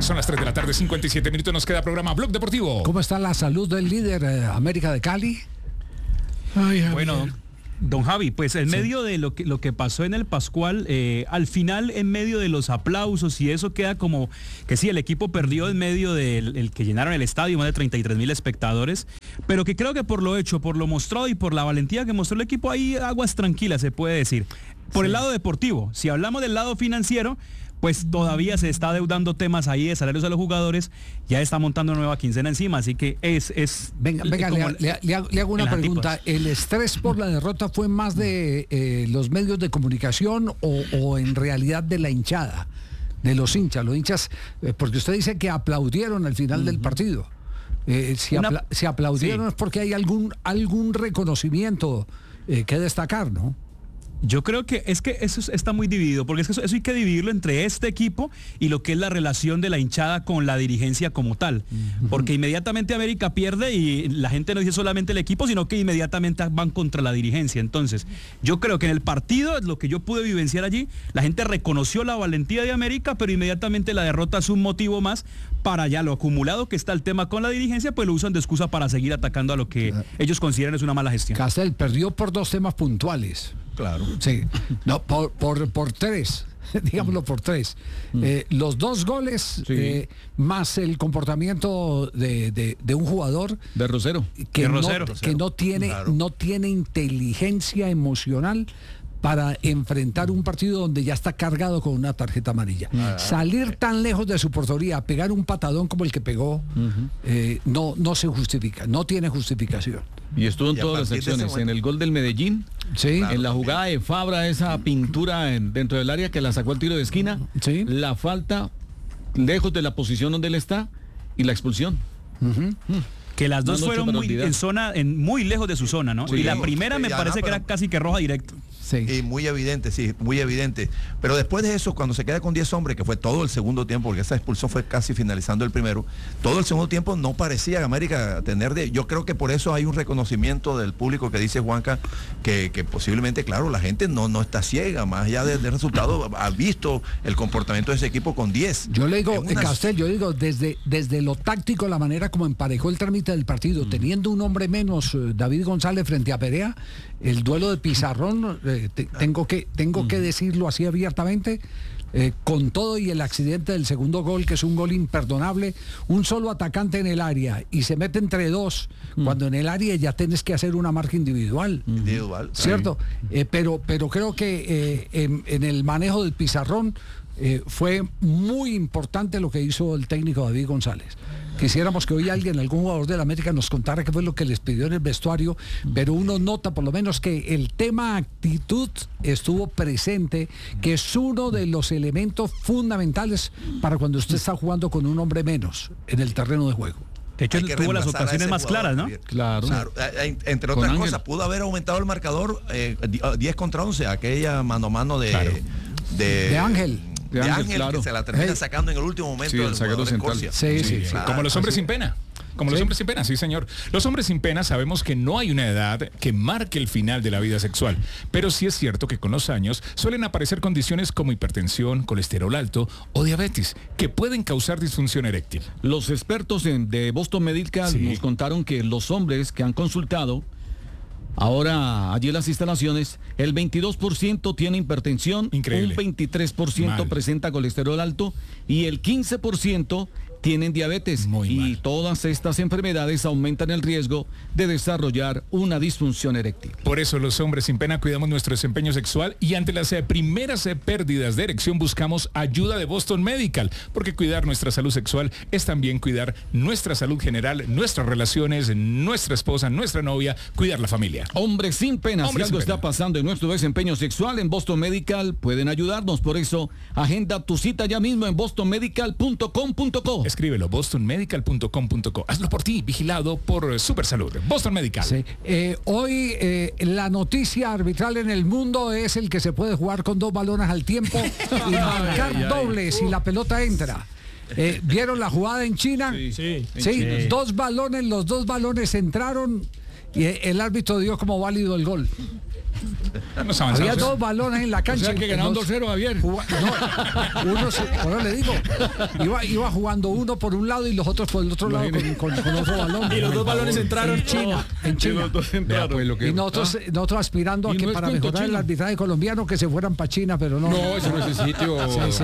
Son las 3 de la tarde, 57 minutos, nos queda programa Blog Deportivo. ¿Cómo está la salud del líder América de Cali? Bueno, don Javi, pues en medio de lo que pasó en el Pascual, al final en medio de los aplausos y eso queda como que sí, el equipo perdió en medio del que llenaron el estadio, más de 33,000 espectadores, pero que creo que por lo hecho, por lo mostrado y por la valentía que mostró el equipo, ahí aguas tranquilas se puede decir. Por el lado deportivo, si hablamos del lado financiero, pues todavía se está adeudando temas ahí de salarios a los jugadores, ya está montando nueva quincena encima, así que Venga, le hago una pregunta. ¿El estrés por la derrota fue más de los medios de comunicación o en realidad de la hinchada, de los hinchas, porque usted dice que aplaudieron al final del partido? Si aplaudieron es porque hay algún reconocimiento que destacar, ¿no? Yo creo que eso está muy dividido, porque eso hay que dividirlo entre este equipo y lo que es la relación de la hinchada con la dirigencia como tal. Porque inmediatamente América pierde y la gente no dice solamente el equipo, sino que inmediatamente van contra la dirigencia. Entonces, yo creo que en el partido, lo que yo pude vivenciar allí, la gente reconoció la valentía de América, pero inmediatamente la derrota es un motivo más para ya lo acumulado que está el tema con la dirigencia, pues lo usan de excusa para seguir atacando a lo que ellos consideran es una mala gestión. Castel perdió por dos temas puntuales. Claro. Sí, no, por tres, digámoslo por tres. Los dos goles, más el comportamiento de un jugador de Rosero, que no tiene inteligencia emocional para enfrentar un partido donde ya está cargado con una tarjeta amarilla. Salir tan lejos de su portería, pegar un patadón como el que pegó, no se justifica, no tiene justificación. Y estuvo en todas las acciones, en el gol del Medellín, en la jugada de Fabra, esa pintura dentro del área que la sacó al tiro de esquina, la falta lejos de la posición donde él está y la expulsión. Que las dos fueron muy lejos de su zona, ¿no? Sí, y la primera me parece que era casi que roja directo. Y muy evidente, muy evidente. Pero después de eso, cuando se queda con 10 hombres, que fue todo el segundo tiempo, porque esa expulsión fue casi finalizando el primero, todo el segundo tiempo no parecía América tener yo creo que por eso hay un reconocimiento del público que dice Juanca, que posiblemente, claro, la gente no está ciega, más allá del resultado, ha visto el comportamiento de ese equipo con 10. Yo le digo, Castel, desde lo táctico, la manera como emparejó el trámite del partido, teniendo un hombre menos, David González frente a Perea, el duelo de Pizarrón, tengo que decirlo así abiertamente, con todo y el accidente del segundo gol, que es un gol imperdonable, un solo atacante en el área y se mete entre dos, cuando en el área ya tienes que hacer una marca individual, ¿cierto? Pero creo que en el manejo del Pizarrón fue muy importante lo que hizo el técnico David González. Quisiéramos que hoy algún jugador de la América nos contara qué fue lo que les pidió en el vestuario, pero uno nota por lo menos que el tema actitud estuvo presente, que es uno de los elementos fundamentales para cuando usted está jugando con un hombre menos en el terreno de juego. De hecho, tuvo las ocasiones más claras, ¿no? Claro. Entre otras cosas, pudo haber aumentado el marcador 10-11, aquella mano a mano de Ángel. De Ángel, claro, que se la termina sacando en el último momento del jugador de Escocia. Claro. Como los hombres sin pena. Los hombres sin pena, sí señor. Los hombres sin pena sabemos que no hay una edad que marque el final de la vida sexual, pero sí es cierto que con los años suelen aparecer condiciones como hipertensión, colesterol alto o diabetes que pueden causar disfunción eréctil. Los expertos de Boston Medical nos contaron que los hombres que han consultado ahora allí en las instalaciones, el 22% tiene hipertensión, increíble, un 23% presenta colesterol alto y el 15% tienen diabetes. Y todas estas enfermedades aumentan el riesgo de desarrollar una disfunción eréctil. Por eso los hombres sin pena cuidamos nuestro desempeño sexual y ante las primeras pérdidas de erección buscamos ayuda de Boston Medical, porque cuidar nuestra salud sexual es también cuidar nuestra salud general, nuestras relaciones, nuestra esposa, nuestra novia, cuidar la familia. Hombres sin pena, si algo está pasando en nuestro desempeño sexual, en Boston Medical pueden ayudarnos. Por eso, agenda tu cita ya mismo en bostonmedical.com.co. Escríbelo, bostonmedical.com.co. Hazlo por ti, vigilado por Supersalud. Boston Medical. Sí. Hoy la noticia arbitral en el mundo es el que se puede jugar con dos balones al tiempo y marcar dobles si la pelota entra. ¿Vieron la jugada en China? Sí. Los dos balones entraron y el árbitro dio como válido el gol. Había 2 balones en la cancha. O sea que ganaron 2-0, Javier. Ahora le digo, iba jugando uno por un lado y los otros por el otro lado con otro balón. Y los 2 balones entraron en China. Y nosotros aspirando a que para mejorar el arbitraje colombiano que se fueran para China, pero no. No, eso no es el sitio.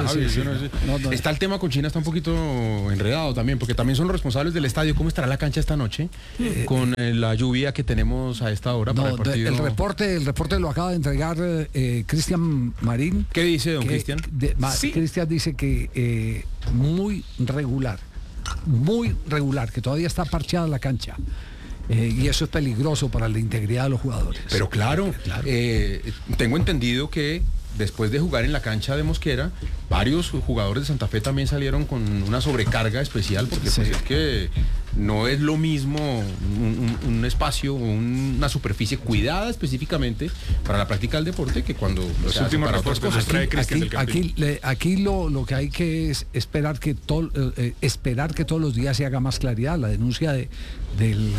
No. Está el tema con China, está un poquito enredado también, porque también son los responsables del estadio. ¿Cómo estará la cancha esta noche con la lluvia que tenemos a esta hora para el partido? El reporte lo acaba de entregar Cristian Marín. ¿Qué dice don Cristian? Cristian dice que muy regular, que todavía está parcheada la cancha. Y eso es peligroso para la integridad de los jugadores. Pero claro. Tengo entendido que después de jugar en la cancha de Mosquera, varios jugadores de Santa Fe también salieron con una sobrecarga especial, porque pues es que no es lo mismo un espacio, una superficie cuidada específicamente para la práctica del deporte que cuando los últimos refuerzos aquí lo que hay que es esperar que todos los días se haga más claridad. La denuncia del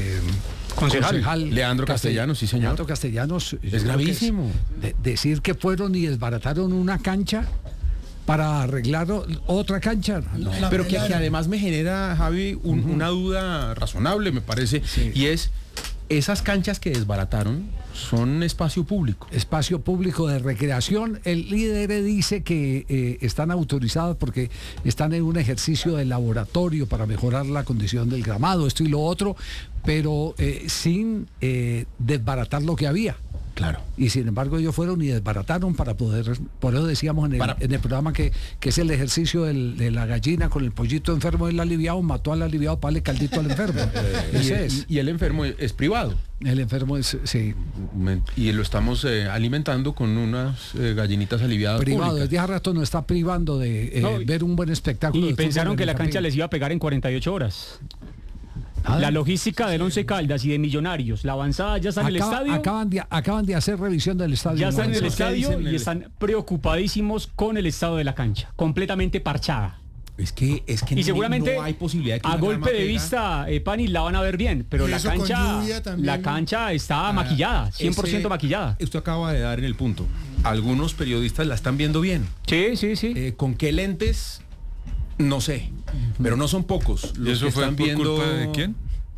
concejal Leandro Castellanos, sí señor. Leandro Castellanos es gravísimo. Decir que fueron y desbarataron una cancha para arreglar otra cancha. No. Pero que además me genera, Javi, una duda razonable, me parece, y es, esas canchas que desbarataron son espacio público. Espacio público de recreación. El líder dice que están autorizadas porque están en un ejercicio de laboratorio para mejorar la condición del gramado, esto y lo otro, pero sin desbaratar lo que había. Claro. Y sin embargo ellos fueron y desbarataron para poder, por eso decíamos en el programa que es el ejercicio de la gallina con el pollito enfermo del aliviado, mató al aliviado para darle caldito al enfermo. Y el enfermo es privado. El enfermo es, sí. Y lo estamos alimentando con unas gallinitas aliviadas privado, públicas. desde hace rato nos está privando de ver un buen espectáculo. Y pensaron que la cancha les iba a pegar en 48 horas. La logística del Once Caldas y de Millonarios, la avanzada ya está en el estadio. Acaban de hacer revisión del estadio. Ya están en el estadio y están preocupadísimos con el estado de la cancha, completamente parchada. Es que y seguramente no hay posibilidad de que a golpe de vista, Pani, la van a ver bien, pero la cancha está maquillada, 100% maquillada. Usted acaba de dar en el punto. Algunos periodistas la están viendo bien. Sí. ¿Con qué lentes? No sé, pero no son pocos los que están viendo. ¿Culpa de quién?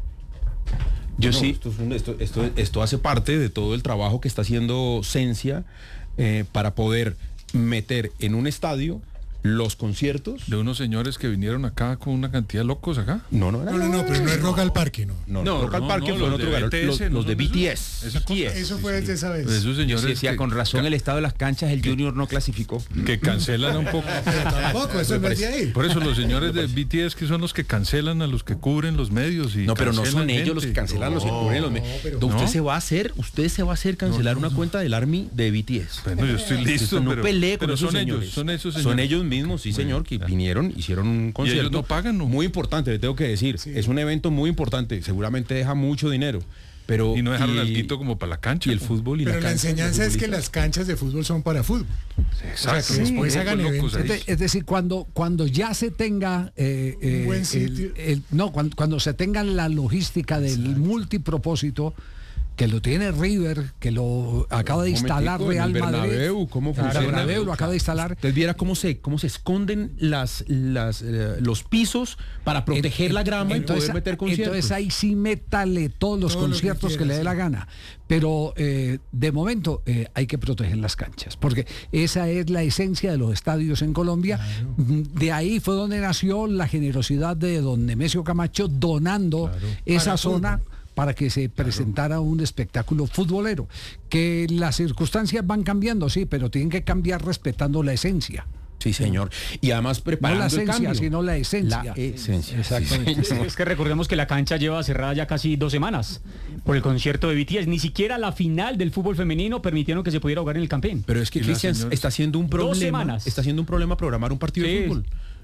Esto hace parte de todo el trabajo que está haciendo Cencia para poder meter en un estadio los conciertos de unos señores que vinieron acá con una cantidad de locos acá. No, pero no es Rock al Parque, no. Rock al Parque fue en otro lugar. Los de BTS. Eso fue desde esa vez. Esos señores con razón el estado de las canchas, el Junior no clasificó. Que cancelan un poco. Pero tampoco, eso no es de ahí. Por eso los señores de BTS que son los que cancelan a los que cubren los medios. No, pero no son ellos los que cancelan a los que cubren los medios. Usted se va a hacer cancelar una cuenta del Army de BTS. Bueno, yo estoy listo. No pelee con esos señores. Son esos señores. Son ellos mismos, sí señor, que vinieron, hicieron un concierto. ¿Y ellos no pagan, no? Muy importante, le tengo que decir. Sí. Es un evento muy importante, seguramente deja mucho dinero. Pero, y no dejaron alguito como para la cancha. Y el fútbol y pero la cancha. Pero la enseñanza es que las canchas de fútbol son para fútbol. Exacto. O sea, que después hagan eventos. Es decir, cuando ya se tenga un buen sitio. Cuando se tenga la logística del multipropósito, que lo tiene River, que lo acaba de instalar Real Madrid. Bernabéu, ¿cómo funciona? Bernabéu lo acaba de instalar. Usted viera cómo se esconden los pisos para proteger la grama y poder meter conciertos. Entonces ahí sí métale todos los conciertos que le dé la gana. Pero de momento hay que proteger las canchas, porque esa es la esencia de los estadios en Colombia. Claro. De ahí fue donde nació la generosidad de don Nemesio Camacho donando esa zona para que se presentara un espectáculo futbolero. Que las circunstancias van cambiando, sí, pero tienen que cambiar respetando la esencia. Sí, señor. Y además preparando no la esencia, el cambio. Sino la esencia. La esencia. Exactamente. Sí. Es que recordemos que la cancha lleva cerrada ya casi 2 semanas por el concierto de BTS. Ni siquiera la final del fútbol femenino permitieron que se pudiera jugar en el Campín. Pero es que Cristian está haciendo un problema. 2 semanas. Está haciendo un problema programar un partido de fútbol.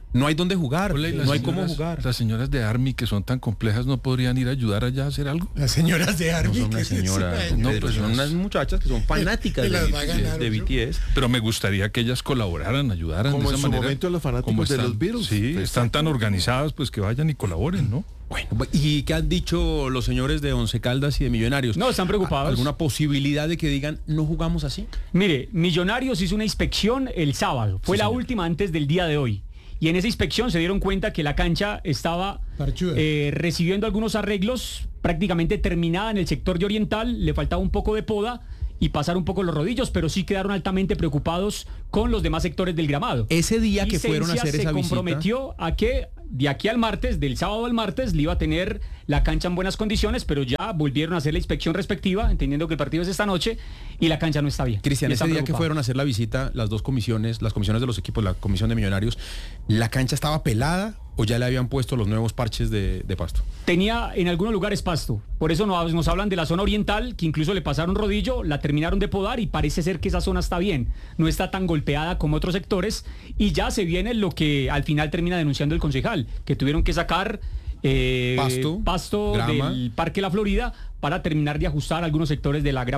No hay dónde jugar, no hay cómo jugar. Las señoras de Army que son tan complejas no podrían ir a ayudar allá a hacer algo. Las señoras de Army. No son unas señoras, pues son unas muchachas que son fanáticas de BTS. Pero me gustaría que ellas colaboraran, ayudaran como de esa en su manera. momento los fanáticos de los Beatles. Sí, están tan organizadas, pues que vayan y colaboren, ¿no? Bueno, ¿y qué han dicho los señores de Once Caldas y de Millonarios? No, están preocupados. ¿Alguna posibilidad de que digan no jugamos así? Mire, Millonarios hizo una inspección el sábado, fue la última antes del día de hoy. Y en esa inspección se dieron cuenta que la cancha estaba recibiendo algunos arreglos, prácticamente terminada en el sector de oriental, le faltaba un poco de poda y pasar un poco los rodillos, pero sí quedaron altamente preocupados con los demás sectores del gramado. Ese día que fueron a hacer esa visita, se comprometió a que de aquí al martes, del sábado al martes, le iba a tener la cancha en buenas condiciones, pero ya volvieron a hacer la inspección respectiva, entendiendo que el partido es esta noche y la cancha no está bien. Cristian, ese día que fueron a hacer la visita, las dos comisiones, las comisiones de los equipos, la comisión de Millonarios, ¿la cancha estaba pelada o ya le habían puesto los nuevos parches de pasto? Tenía en algunos lugares pasto, por eso nos hablan de la zona oriental, que incluso le pasaron rodillo, la terminaron de podar y parece ser que esa zona está bien, no está tan golpeada como otros sectores y ya se viene lo que al final termina denunciando el concejal, que tuvieron que sacar pasto grama del Parque La Florida para terminar de ajustar algunos sectores de la grama